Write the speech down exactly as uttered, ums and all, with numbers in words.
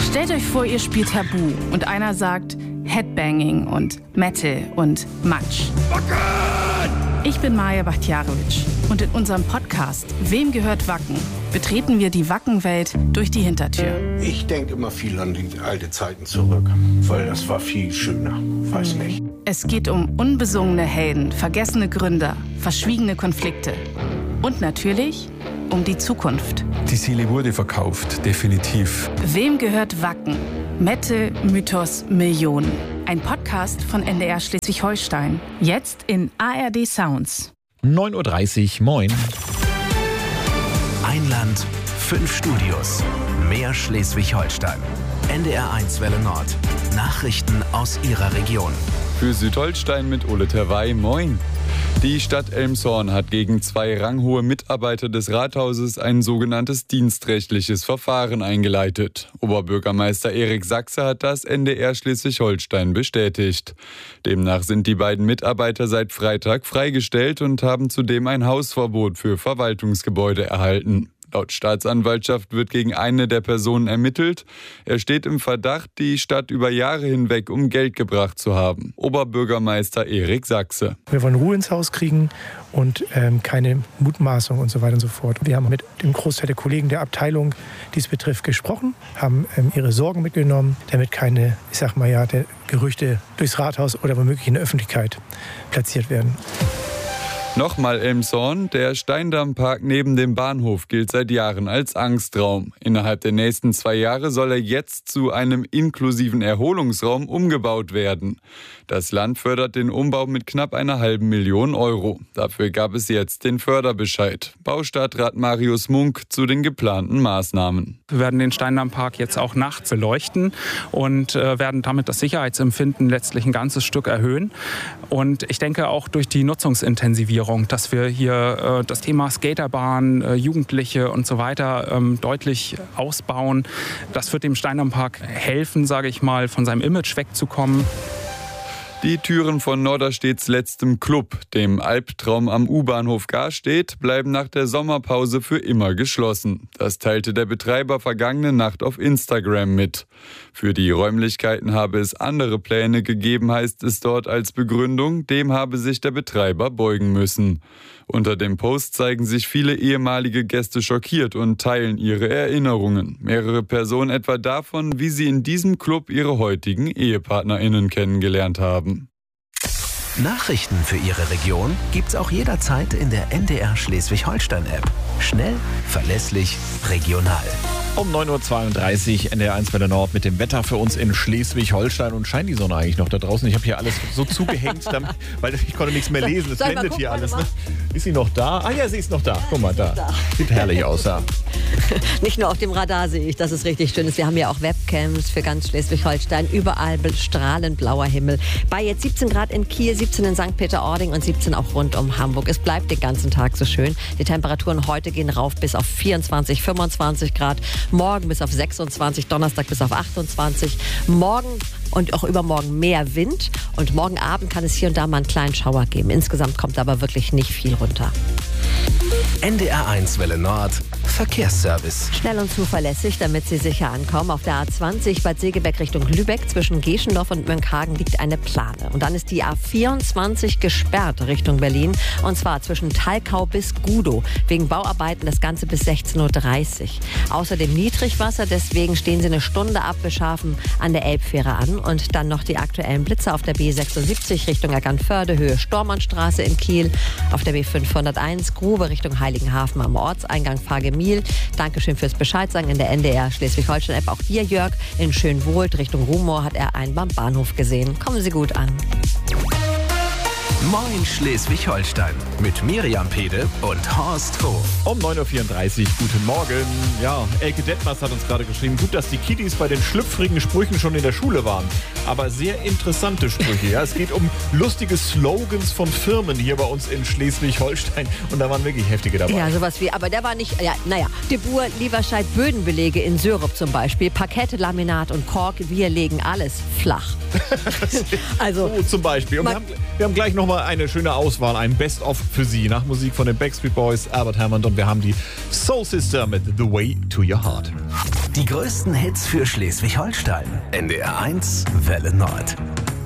Stellt euch vor, ihr spielt Tabu und einer sagt Headbanging und Metal und Matsch. Ich bin Maja Bachtjarowitsch und in unserem Podcast Wem gehört Wacken? Betreten wir die Wackenwelt durch die Hintertür. Ich denke immer viel an die alten Zeiten zurück, weil das war viel schöner. Weiß nicht. Es geht um unbesungene Helden, vergessene Gründer, verschwiegene Konflikte und natürlich um die Zukunft. Die Seele wurde verkauft, definitiv. Wem gehört Wacken? Metal, Mythos, Millionen. Ein Podcast von N D R Schleswig-Holstein. Jetzt in A R D Sounds. neun Uhr dreißig, moin. Ein Land, fünf Studios. Mehr Schleswig-Holstein. N D R eins Welle Nord. Nachrichten aus Ihrer Region. Für Südholstein mit Ole Terwey, moin. Die Stadt Elmshorn hat gegen zwei ranghohe Mitarbeiter des Rathauses ein sogenanntes dienstrechtliches Verfahren eingeleitet. Oberbürgermeister Erik Sachse hat das N D R Schleswig-Holstein bestätigt. Demnach sind die beiden Mitarbeiter seit Freitag freigestellt und haben zudem ein Hausverbot für Verwaltungsgebäude erhalten. Laut Staatsanwaltschaft wird gegen eine der Personen ermittelt. Er steht im Verdacht, die Stadt über Jahre hinweg um Geld gebracht zu haben. Oberbürgermeister Erik Sachse. Wir wollen Ruhe ins Haus kriegen und ähm, keine Mutmaßung und so weiter und so fort. Wir haben mit dem Großteil der Kollegen der Abteilung, die es betrifft, gesprochen, haben ähm, ihre Sorgen mitgenommen, damit keine, ich sag mal ja, der Gerüchte durchs Rathaus oder womöglich in der Öffentlichkeit platziert werden. Nochmal Elmshorn. Der Steindammpark neben dem Bahnhof gilt seit Jahren als Angstraum. Innerhalb der nächsten zwei Jahre soll er jetzt zu einem inklusiven Erholungsraum umgebaut werden. Das Land fördert den Umbau mit knapp einer halben Million Euro. Dafür gab es jetzt den Förderbescheid. Baustadtrat Marius Munk zu den geplanten Maßnahmen. Wir werden den Steindammpark jetzt auch nachts beleuchten und äh, werden damit das Sicherheitsempfinden letztlich ein ganzes Stück erhöhen. Und ich denke auch durch die Nutzungsintensivierung, dass wir hier äh, das Thema Skaterbahn, äh, Jugendliche und so weiter ähm, deutlich ausbauen. Das wird dem Steindammpark helfen, sage ich mal, von seinem Image wegzukommen. Die Türen von Norderstedts letztem Club, dem Albtraum am U-Bahnhof Garstedt, bleiben nach der Sommerpause für immer geschlossen. Das teilte der Betreiber vergangene Nacht auf Instagram mit. Für die Räumlichkeiten habe es andere Pläne gegeben, heißt es dort als Begründung. Dem habe sich der Betreiber beugen müssen. Unter dem Post zeigen sich viele ehemalige Gäste schockiert und teilen ihre Erinnerungen. Mehrere Personen etwa davon, wie sie in diesem Club ihre heutigen EhepartnerInnen kennengelernt haben. Nachrichten für Ihre Region gibt's auch jederzeit in der N D R Schleswig-Holstein-App. Schnell, verlässlich, regional. Um neun Uhr zweiunddreißig, N D R eins Welle Nord mit dem Wetter für uns in Schleswig-Holstein. Und scheint die Sonne eigentlich noch da draußen? Ich habe hier alles so zugehängt, damit, weil ich konnte nichts mehr lesen. Es blendet hier alles. Ne? Ist sie noch da? Ah ja, sie ist noch da. Guck mal, da. Sieht herrlich aus, ja. Nicht nur auf dem Radar sehe ich, dass es richtig schön ist. Wir haben ja auch Webcams für ganz Schleswig-Holstein. Überall strahlend blauer Himmel. Bei jetzt siebzehn Grad in Kiel, siebzehn in Sankt Peter-Ording und siebzehn auch rund um Hamburg. Es bleibt den ganzen Tag so schön. Die Temperaturen heute gehen rauf bis auf vierundzwanzig, fünfundzwanzig Grad. Morgen bis auf sechsundzwanzig, Donnerstag bis auf achtundzwanzig. Morgen und auch übermorgen mehr Wind. Und morgen Abend kann es hier und da mal einen kleinen Schauer geben. Insgesamt kommt aber wirklich nicht viel runter. N D R eins Welle Nord, Verkehrsservice. Schnell und zuverlässig, damit Sie sicher ankommen. Auf der A zwanzig Bad Segeberg Richtung Lübeck zwischen Geschendorf und Mönckehagen liegt eine Plane. Und dann ist die A vierundzwanzig gesperrt Richtung Berlin. Und zwar zwischen Talkau bis Gudow. Wegen Bauarbeiten das Ganze bis sechzehn Uhr dreißig. Außerdem Niedrigwasser, deswegen stehen Sie eine Stunde ab Beschafen an der Elbfähre an. Und dann noch die aktuellen Blitze auf der B sechsundsiebzig Richtung Eckernförde, Höhe Stormannstraße in Kiel. Auf der B fünfhunderteins Grube Richtung Heiligenhafen am Ortseingang Fagemil. Dankeschön fürs Bescheidsagen in der N D R Schleswig-Holstein-App. Auch dir, Jörg, in Schönwohlt Richtung Rumohr hat er einen beim Bahnhof gesehen. Kommen Sie gut an. Moin Schleswig-Holstein mit Miriam Pede und Horst Ho. Um neun Uhr vierunddreißig, guten Morgen. Ja, Elke Detmers hat uns gerade geschrieben, gut, dass die Kiddies bei den schlüpfrigen Sprüchen schon in der Schule waren. Aber sehr interessante Sprüche. Ja, es geht um lustige Slogans von Firmen hier bei uns in Schleswig-Holstein. Und da waren wirklich heftige dabei. Ja, sowas wie, aber der war nicht, ja, naja, De Boer, Lieberscheid, Bödenbelege in Syrup zum Beispiel, Parkette, Laminat und Kork, wir legen alles flach. Also, so zum Beispiel. Und wir haben, wir haben gleich noch nochmal eine schöne Auswahl, ein Best-of für Sie nach Musik von den Backstreet Boys, Albert Hammond und wir haben die Soul Sister mit The Way to Your Heart. Die größten Hits für Schleswig-Holstein. N D R eins Welle Nord.